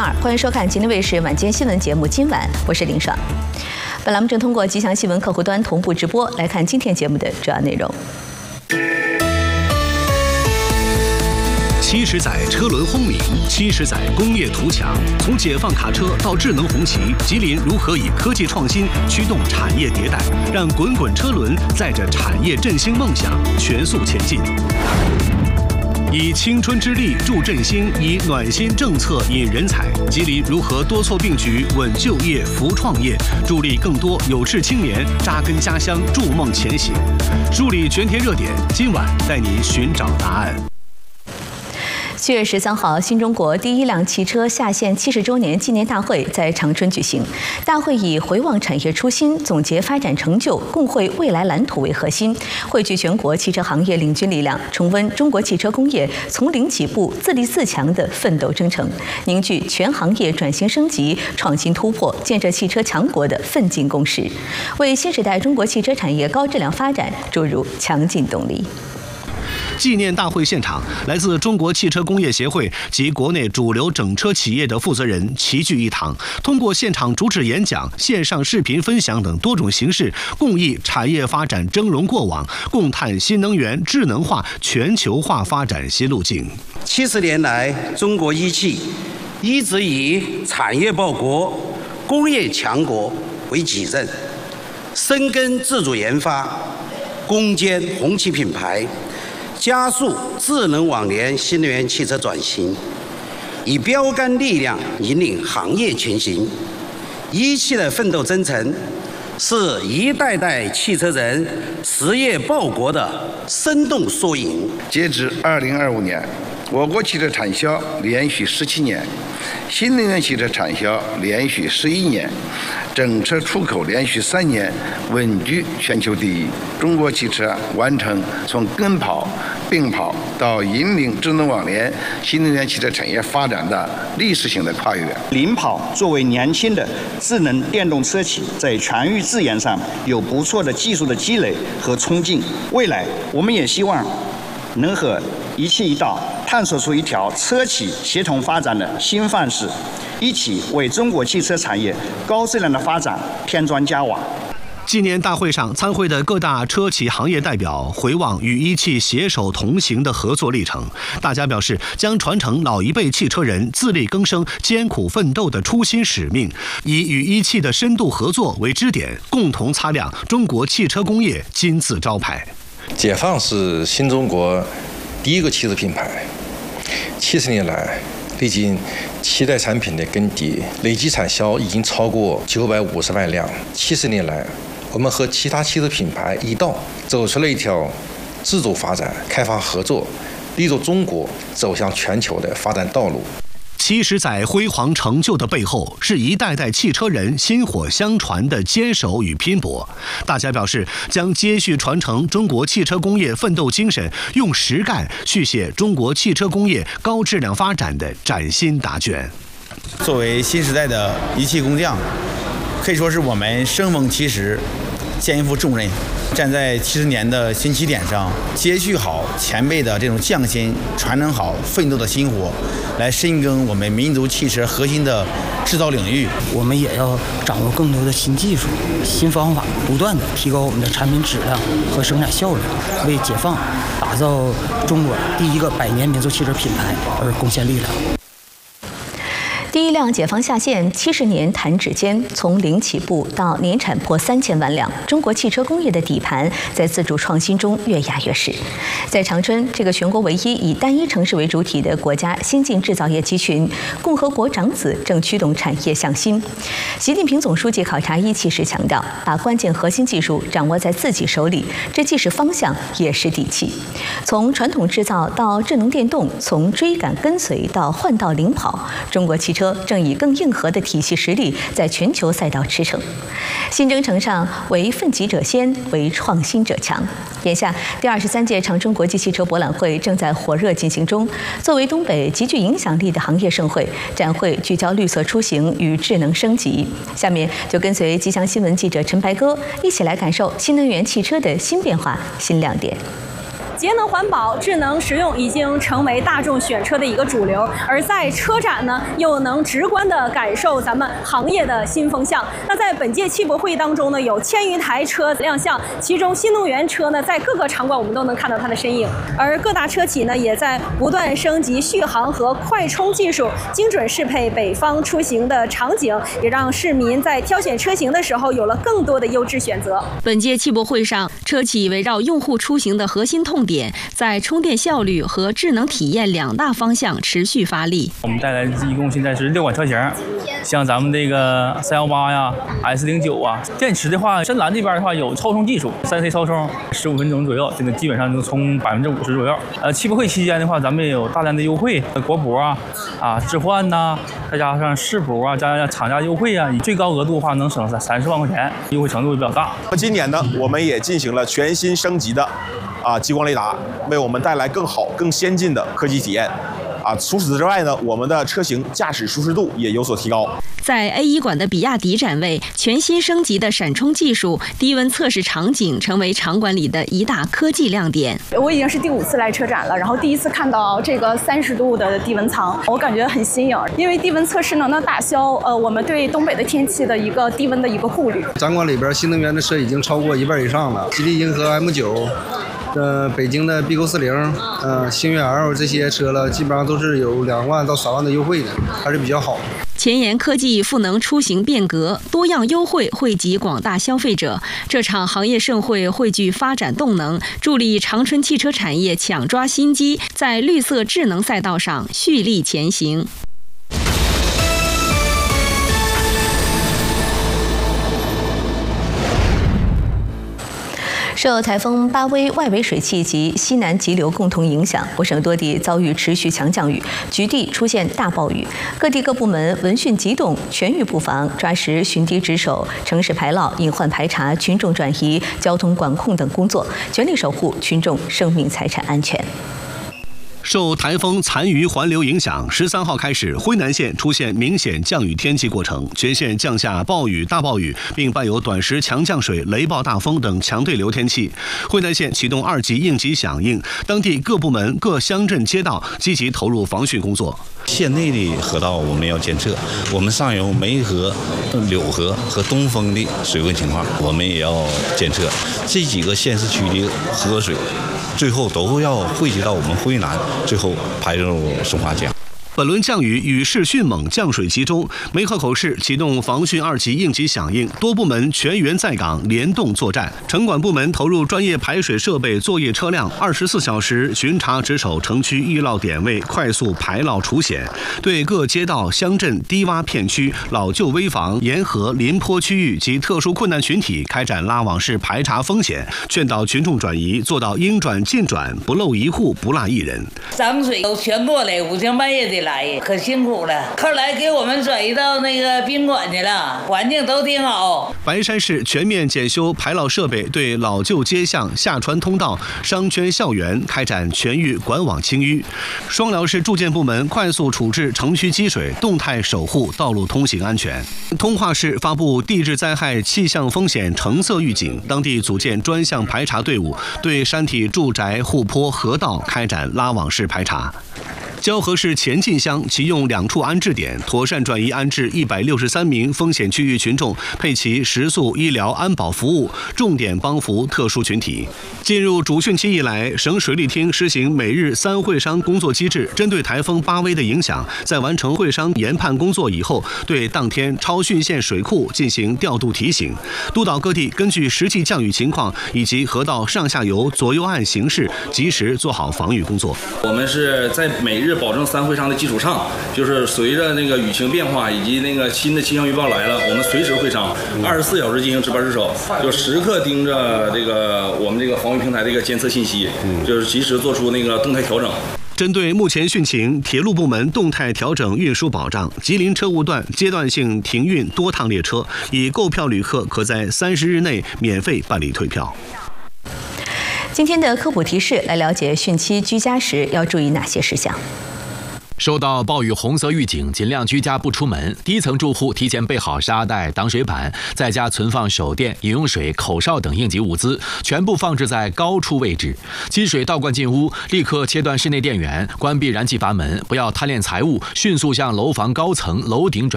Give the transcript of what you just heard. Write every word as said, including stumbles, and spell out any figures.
二，欢迎收看吉林卫视晚间新闻节目。今晚我是林爽。本栏目正通过吉祥新闻客户端同步直播。来看今天节目的主要内容。 七十载车轮轰鸣，七十载工业图强。从解放卡车到智能红旗，吉林如何以科技创新驱动产业迭代，让滚滚车轮载着产业振兴梦想全速前进？以青春之力助振兴，以暖心政策引人才。吉林如何多措并举，稳就业、扶创业，助力更多有志青年扎根家乡，筑梦前行？梳理全天热点，今晚带您寻找答案。 七月十三号，新中国第一辆汽车下线七十周年纪念大会在长春举行。大会以回望产业初心、总结发展成就、共绘未来蓝图为核心，汇聚全国汽车行业领军力量，重温中国汽车工业从零起步、自立自强的奋斗征程，凝聚全行业转型升级、创新突破、建设汽车强国的奋进共识，为新时代中国汽车产业高质量发展注入强劲动力。 纪念大会现场，来自中国汽车工业协会及国内主流整车企业的负责人齐聚一堂，通过现场主旨演讲、线上视频分享等多种形式，共议产业发展峥嵘过往，共探新能源、智能化、全球化发展新路径。 七十年来，中国一汽一直以产业报国、工业强国为己任，深耕自主研发，攻坚红旗品牌，加速智能网联新能源汽车转型，以标杆力量引领行业前行。一汽的奋斗征程，是一代代汽车人实业报国的生动缩影。 截至二零二五年，我国汽车产销连续十七年，新能源汽车产销连续十一年，整车出口连续三年稳居全球第一。中国汽车完成从跟跑、并跑到引领智能网联新能源汽车产业发展的历史性的跨越。 领跑作为年轻的智能电动车企，在全域自研上有不错的技术的积累和冲劲。未来，我们也希望能和一汽一道探索出一条车企协同发展的新范式，一起为中国汽车产业高质量的发展添砖加瓦。 纪念大会上参会的各大车企行业代表回望与一汽携手同行的合作历程，大家表示将传承老一辈汽车人自力更生、艰苦奋斗的初心使命，以与一汽的深度合作为支点，共同擦亮中国汽车工业金字招牌。 解放是新中国第一个汽车品牌，七十年来历经七代产品的更迭，累计产销已经超过九百五十万辆。七十年来，我们和其他汽车品牌一道走出了一条自主发展、开发合作，立足中国走向全球的发展道路。 七十载辉煌成就的背后，是一代代汽车人薪火相传的坚守与拼搏。大家表示，将接续传承中国汽车工业奋斗精神，用实干续写中国汽车工业高质量发展的崭新答卷。 作为新时代的一汽工匠，可以说是我们生逢其时，肩负重任，站在七十年的新起点上，接续好前辈的这种匠心，传承好奋斗的薪火，来深耕我们民族汽车核心的制造领域。 我们也要掌握更多的新技术、新方法，不断的提高我们的产品质量和生产效率，为解放打造中国第一个百年民族汽车品牌而贡献力量。 第一辆解放下线，七十年弹指间，从零起步到年产破三千万辆，中国汽车工业的底盘在自主创新中越压越实。在长春这个全国唯一以单一城市为主体的国家先进制造业集群，共和国长子正驱动产业向新。习近平总书记考察一汽时强调，把关键核心技术掌握在自己手里，这既是方向，也是底气。从传统制造到智能电动，从追赶跟随到换道领跑，中国汽车车正以更硬核的体系实力在全球赛道驰骋。新征程上，为奋楫者先，为创新者强。眼下，第二十三届长春国际汽车博览会正在火热进行中。作为东北极具影响力的行业盛会，展会聚焦绿色出行与智能升级。下面就跟随吉祥新闻记者陈白鸽一起来感受新能源汽车的新变化、新亮点。 节能环保、智能实用已经成为大众选车的一个主流，而在车展呢，又能直观地感受咱们行业的新风向。那在本届汽博会当中呢，有千余台车亮相，其中新能源车呢，在各个场馆我们都能看到它的身影，而各大车企呢，也在不断升级续航和快充技术，精准适配北方出行的场景，也让市民在挑选车型的时候有了更多的优质选择。 本届汽博会上，车企围绕用户出行的核心痛点，在充电效率和智能体验两大方向持续发力。 我们带来一共现在是六款车型，像咱们这个三一八呀、S 零九啊，电池的话，深蓝这边的话有超充技术，三 C 超充十五分钟左右，这个基本上能充百分之五十左右。呃，汽博会期间的话，咱们也有大量的优惠，国补啊、啊置换呐、啊，再加上市补啊，加上厂家优惠啊，你最高额度的话能省三十万块钱，优惠程度也比较大。 今年呢，我们也进行了全新升级的啊激光雷达，为我们带来更好、更先进的科技体验。啊，除此之外呢，我们的车型驾驶舒适度也有所提高。 在 A 一 馆的比亚迪展位，全新升级的闪充技术、低温测试场景成为场馆里的一大科技亮点。 我已经是第五次来车展了，然后第一次看到这个三十度的低温舱，我感觉很新颖。因为低温测试呢，能打消呃我们对东北的天气的一个低温的一个顾虑。 展馆里边新能源的车已经超过一半以上了，吉利银河 M 九。呃，北京的 B Q 四零，呃，星越 L 这些车了，基本上都是有两万到三万的优惠的，还是比较好。 前沿科技赋能出行变革，多样优惠惠及广大消费者。这场行业盛会汇聚发展动能，助力长春汽车产业抢抓新机，在绿色智能赛道上蓄力前行。 受台风巴威外围水汽及西南急流共同影响，我省多地遭遇持续强降雨，局地出现大暴雨。各地各部门闻讯急动，全域布防，抓实巡堤值守、城市排涝、隐患排查、群众转移、交通管控等工作，全力守护群众生命财产安全。 受台风残余环流影响，十三号开始，辉南县出现明显降雨天气过程，全县降下暴雨、大暴雨，并伴有短时强降水、雷暴大风等强对流天气。辉南县启动二级应急响应，当地各部门、各乡镇街道积极投入防汛工作。 县内的河道我们要监测，我们上游梅河、柳河和东风的水文情况，我们也要监测。这几个县市区的河水，最后都要汇集到我们辉南，最后排入松花江。 本轮降雨雨势迅猛，降水集中，梅河口市启动防汛二级应急响应，多部门全员在岗，联动作战。城管部门投入专业排水设备、作业车辆，二十四小时巡查值守城区预涝点位，快速排涝除险。对各街道、乡镇、低洼片区、老旧危房、沿河、临坡区域及特殊困难群体开展拉网式排查风险，劝导群众转移，做到应转尽转，不漏一户，不落一人。 涨水都全过来，五更半夜的来。可辛苦了，后来给我们转移到那个宾馆去了，环境都挺好。 白山市全面检修排涝设备，对老旧街巷、下船通道、商圈校园开展全域管网清淤。双辽市住建部门快速处置城区积水，动态守护道路通行安全。通化市发布地质灾害气象风险橙色预警，当地组建专项排查队伍，对山体住宅、护坡、河道开展拉网式排查。蛟河市前进乡启用两处安置点，妥善转移安置一百六十三名风险区域群众，配齐食宿、医疗、安保服务，重点帮扶特殊群体。进入主汛期以来，省水利厅实行每日三会商工作机制，针对台风巴威的影响，在完成会商研判工作以后，对当天超汛线水库进行调度提醒，督导各地根据实际降雨情况以及河道上下游、左右岸形势，及时做好防御工作。 我们是在每日保证三会商的基础上，就是随着那个雨情变化以及那个新的气象预报来了，我们随时会商，二十四小时进行值班值守，就时刻盯着这个我们这个防御平台的一个监测信息，就是及时做出那个动态调整。 针对目前汛情，铁路部门动态调整运输保障，吉林车务段阶段性停运多趟列车，已购票旅客可在三十日内免费办理退票。 今天的科普提示，来了解汛期居家时要注意哪些事项。 受到暴雨红色预警，尽量居家不出门。低层住户提前备好沙袋、挡水板，在家存放手电、饮用水、口哨等应急物资，全部放置在高处位置。积水倒灌进屋，立刻切断室内电源，关闭燃气阀门，不要贪恋财物，迅速向楼房高层、楼顶转。